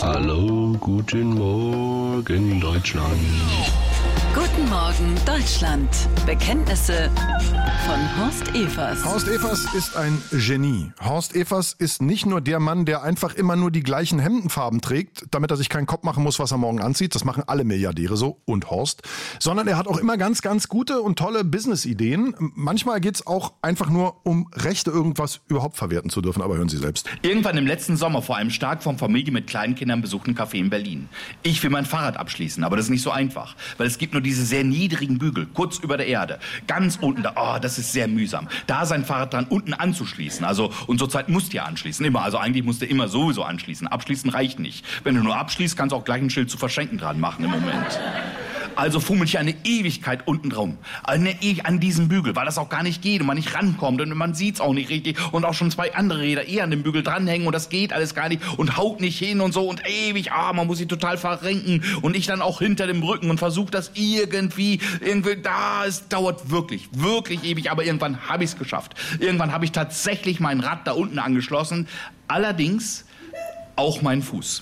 Hallo, guten Morgen, Deutschland. Guten Morgen, Deutschland. Bekenntnisse von Horst Evers. Horst Evers ist ein Genie. Horst Evers ist nicht nur der Mann, der einfach immer nur die gleichen Hemdenfarben trägt, damit er sich keinen Kopf machen muss, was er morgen anzieht. Das machen alle Milliardäre so und Horst. Sondern er hat auch immer ganz, ganz gute und tolle Business-Ideen. Manchmal geht's auch einfach nur um Rechte, irgendwas überhaupt verwerten zu dürfen. Aber hören Sie selbst. Irgendwann im letzten Sommer vor einem stark von Familie mit kleinen Kindern besuchten Café in Berlin. Ich will mein Fahrrad abschließen, aber das ist nicht so einfach, weil es gibt nur diese sehr niedrigen Bügel, kurz über der Erde. Ganz unten, das ist sehr mühsam. Da sein Fahrrad dran unten anzuschließen. Also, und zurzeit musst du ja anschließen, immer. Also eigentlich musst du immer sowieso anschließen. Abschließen reicht nicht. Wenn du nur abschließt, kannst du auch gleich ein Schild zu verschenken dran machen im Moment. Also fummel ich eine Ewigkeit unten drum. An diesem Bügel, weil das auch gar nicht geht und man nicht rankommt und man sieht's auch nicht richtig und auch schon zwei andere Räder an dem Bügel dranhängen und das geht alles gar nicht und haut nicht hin und so und ewig, man muss sich total verrenken und ich dann auch hinter dem Rücken und versuche das irgendwie, es dauert wirklich ewig, aber irgendwann habe ich es geschafft. Irgendwann habe ich tatsächlich mein Rad da unten angeschlossen, allerdings auch meinen Fuß.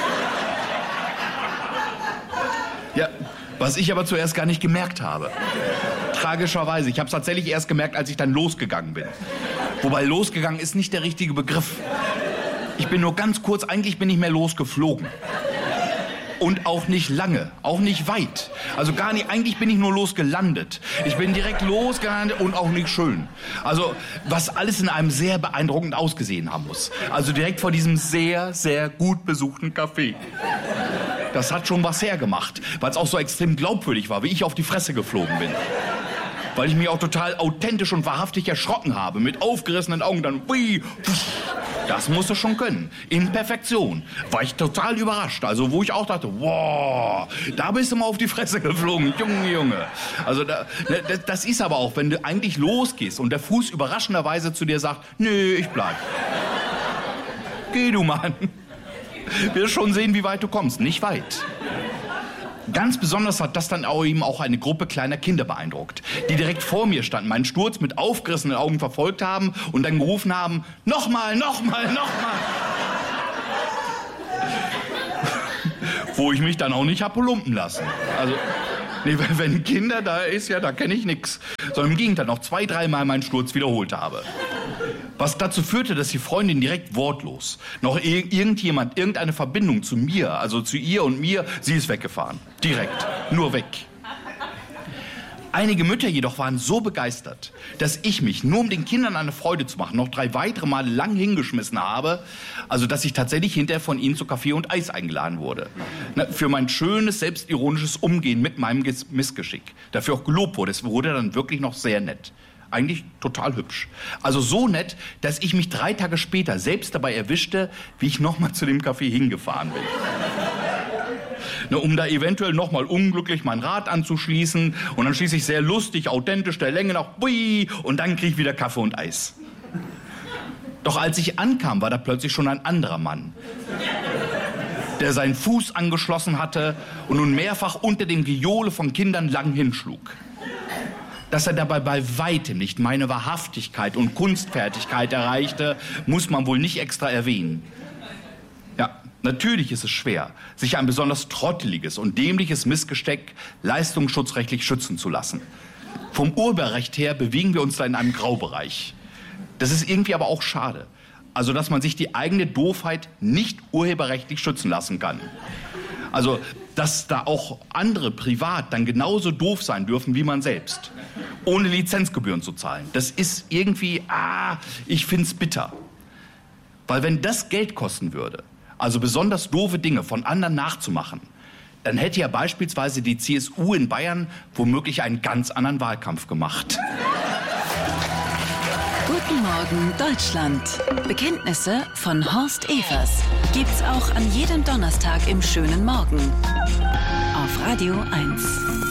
Ja, was ich aber zuerst gar nicht gemerkt habe. Tragischerweise. Ich habe es tatsächlich erst gemerkt, als ich dann losgegangen bin. Wobei losgegangen ist nicht der richtige Begriff. Ich bin nur ganz kurz, eigentlich bin ich mehr losgeflogen. Und auch nicht lange, auch nicht weit. Also gar nicht, eigentlich bin ich nur losgelandet. Ich bin direkt losgelandet und auch nicht schön. Also was alles in einem sehr beeindruckend ausgesehen haben muss. Also direkt vor diesem sehr, sehr gut besuchten Café. Das hat schon was hergemacht, weil es auch so extrem glaubwürdig war, wie ich auf die Fresse geflogen bin. Weil ich mich auch total authentisch und wahrhaftig erschrocken habe, mit aufgerissenen Augen dann, das musst du schon können, in Perfektion. War ich total überrascht, also wo ich auch dachte, wow, da bist du mal auf die Fresse geflogen, Junge. Also das ist aber auch, wenn du eigentlich losgehst und der Fuß überraschenderweise zu dir sagt, nö, ich bleib. Geh du, Mann. Wirst schon sehen, wie weit du kommst. Nicht weit. Ganz besonders hat das dann eben auch eine Gruppe kleiner Kinder beeindruckt, die direkt vor mir standen, meinen Sturz mit aufgerissenen Augen verfolgt haben und dann gerufen haben, nochmal. Wo ich mich dann auch nicht hab lumpen lassen. Also, wenn Kinder da ist, ja, da kenne ich nix. Sondern im Gegenteil noch 2-3 Mal meinen Sturz wiederholt habe. Was dazu führte, dass die Freundin direkt wortlos, noch irgendeine Verbindung zu mir, also zu ihr und mir, sie ist weggefahren. Direkt. Nur weg. Einige Mütter jedoch waren so begeistert, dass ich mich, nur um den Kindern eine Freude zu machen, noch 3 weitere Male lang hingeschmissen habe, also dass ich tatsächlich hinterher von ihnen zu Kaffee und Eis eingeladen wurde. Für mein schönes, selbstironisches Umgehen mit meinem Missgeschick. Dafür auch gelobt wurde. Es wurde dann wirklich noch sehr nett. Eigentlich total hübsch. Also so nett, dass ich mich 3 Tage später selbst dabei erwischte, wie ich nochmal zu dem Café hingefahren bin. Um da eventuell nochmal unglücklich mein Rad anzuschließen und dann schließe ich sehr lustig, authentisch der Länge nach und dann kriege ich wieder Kaffee und Eis. Doch als ich ankam, war da plötzlich schon ein anderer Mann, der seinen Fuß angeschlossen hatte und nun mehrfach unter dem Gejohle von Kindern lang hinschlug. Dass er dabei bei weitem nicht meine Wahrhaftigkeit und Kunstfertigkeit erreichte, muss man wohl nicht extra erwähnen. Ja, natürlich ist es schwer, sich ein besonders trotteliges und dämliches Missgesteck leistungsschutzrechtlich schützen zu lassen. Vom Urheberrecht her bewegen wir uns da in einem Graubereich. Das ist irgendwie aber auch schade. Also, dass man sich die eigene Doofheit nicht urheberrechtlich schützen lassen kann. Also, dass da auch andere privat dann genauso doof sein dürfen wie man selbst. Ohne Lizenzgebühren zu zahlen. Das ist irgendwie, ich find's bitter. Weil wenn das Geld kosten würde, also besonders doofe Dinge von anderen nachzumachen, dann hätte ja beispielsweise die CSU in Bayern womöglich einen ganz anderen Wahlkampf gemacht. Guten Morgen, Deutschland. Bekenntnisse von Horst Evers. Gibt's auch an jedem Donnerstag im schönen Morgen. Auf Radio 1.